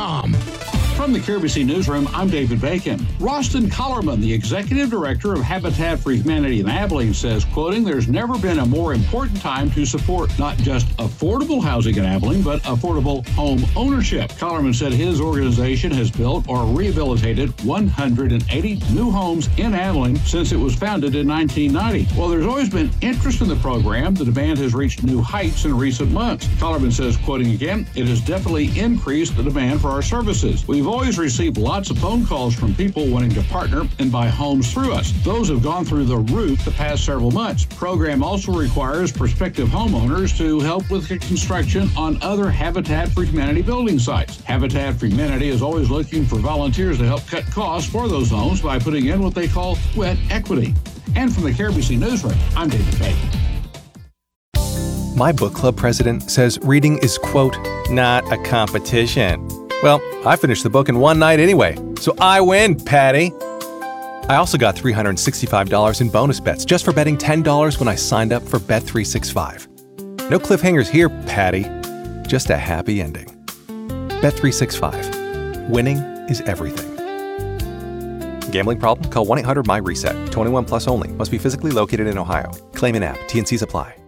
KRBCNewsRoom.com. From the KRBC Newsroom, I'm David Bacon. Roston Collerman, the executive director of Habitat for Humanity in Abilene, says, quoting, "There's never been a more important time to support not just affordable housing in Abilene, but affordable home ownership." Collerman said his organization has built or rehabilitated 180 new homes in Abilene since it was founded in 1990. While there's always been interest in the program, the demand has reached new heights in recent months. Collerman says, quoting again, "It has definitely increased the demand for our services. We've always received lots of phone calls from people wanting to partner and buy homes through us. Those have gone through the roof the past several months. The program also requires prospective homeowners to help with the construction on other Habitat for Humanity building sites. Habitat for Humanity is always looking for volunteers to help cut costs for those homes by putting in what they call sweat equity." And from the KRBC Newsroom, I'm David Bacon. My book club president says reading is, quote, not a competition. Well, I finished the book in one night anyway, so I win, Patty. I also got $365 in bonus bets just for betting $10 when I signed up for Bet365. No cliffhangers here, Patty. Just a happy ending. Bet365. Winning is everything. Gambling problem? Call 1-800-MY-RESET. 21 plus only. Must be physically located in Ohio. Claim in app. T&Cs apply.